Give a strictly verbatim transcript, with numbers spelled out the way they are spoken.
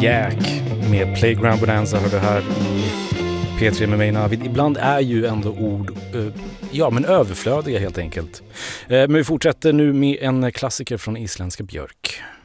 Jack med Playground Bonanza hör du här i P tre med mig Navid. Ibland är ju ändå ord eh, ja men överflödiga helt enkelt. Eh, men vi fortsätter nu med en klassiker från isländska Björk.